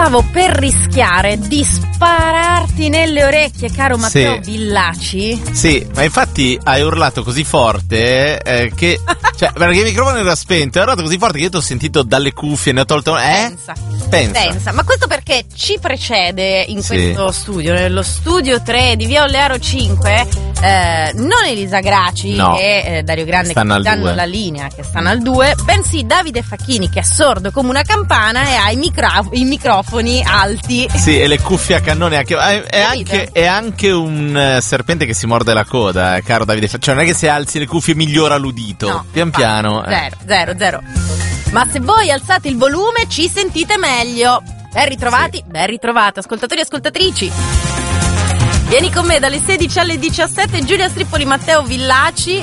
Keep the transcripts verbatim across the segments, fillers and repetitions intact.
stavo per rischiare di spararti nelle orecchie, caro Matteo sì. Villaci. Sì, ma infatti hai urlato così forte eh, che cioè perché il microfono era spento, hai urlato così forte che io ti ho sentito dalle cuffie, ne ho tolto eh? Pensa. Pensa. Pensa. Ma questo perché ci precede in Sì. questo studio, nello studio tre di Via Olearo cinque, eh, non Elisa Graci no. e eh, Dario Grande Stanno che al danno due. la linea, che stanno al due, bensì Davide Facchini che è sordo come una campana e ha i, micro- i microfoni alti. Sì, e le cuffie a cannone anche. È, è, Capito? anche, è anche un eh, serpente che si morde la coda, eh, caro Davide. Cioè, non è che se alzi le cuffie migliora l'udito. No, pian infatti, piano. eh. Zero, zero, zero. Ma se voi alzate il volume ci sentite meglio. Ben ritrovati, Sì. ben ritrovati, ascoltatori e ascoltatrici. Vieni con me dalle sedici alle diciassette, Giulia Strippoli, Matteo Villaci.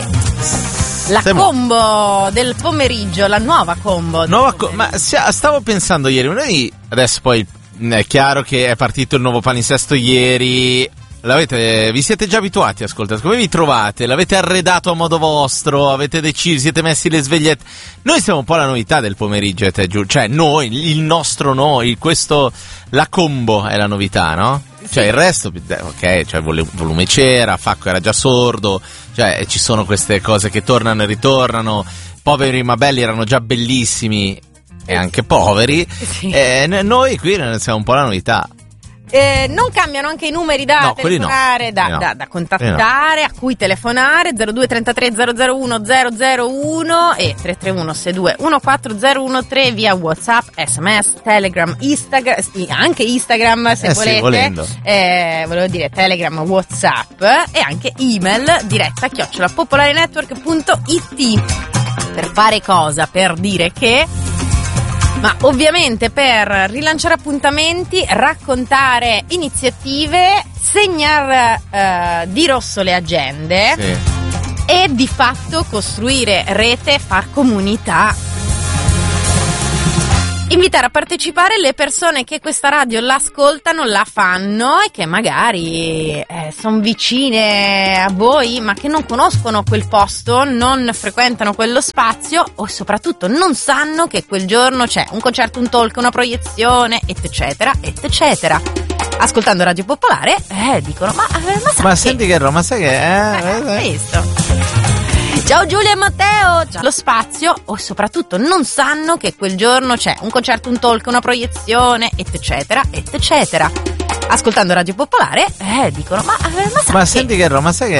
La Siamo- combo del pomeriggio, la nuova combo. del Nuova co- pomeriggio. ma sia- stavo pensando ieri, noi adesso poi mh, è chiaro che è partito il nuovo palinsesto ieri. L'avete, vi siete già abituati, ascoltate, come vi trovate? L'avete arredato a modo vostro? Avete deciso, siete messi le svegliette? Noi siamo un po' la novità del pomeriggio, e te giù, cioè noi, il nostro noi, questo, la combo è la novità, no? Cioè il resto, eh, ok, cioè vol- volume c'era, Facco era già sordo, cioè ci sono queste cose che tornano e ritornano, Poveri ma belli erano già bellissimi e anche poveri, Sì. e n- noi qui siamo un po' la novità. Eh, non cambiano anche i numeri da No, quelli no. telefonare, da, Quelli no. da, da contattare, a cui telefonare zero due trentatré zero zero uno zero zero uno e tre tre uno sei due uno quattro zero uno tre via WhatsApp, sms, Telegram, Instagram, anche Instagram se Eh sì, volete, volendo. eh, volevo dire Telegram, WhatsApp e anche email diretta chiocciola popolarenetwork punto it. Per fare cosa? Per dire che ma ovviamente per rilanciare appuntamenti, raccontare iniziative, segnar eh, di rosso le agende Sì. e di fatto costruire rete, far comunità. Invitare a partecipare le persone che questa radio l'ascoltano, la fanno e che magari eh, sono vicine a voi ma che non conoscono quel posto, non frequentano quello spazio o soprattutto non sanno che quel giorno c'è un concerto, un talk, una proiezione, eccetera, eccetera. Ascoltando Radio Popolare eh, dicono ma, eh, ma sai Ma che... senti che roba, ma sai che Eh, eh, hai visto? Ciao Giulia e Matteo, ciao. Lo spazio o soprattutto non sanno che quel giorno c'è un concerto, un talk, una proiezione, eccetera, eccetera. Ascoltando Radio Popolare, eh, dicono ma, eh, ma sai ma che... senti che roba, ma sai che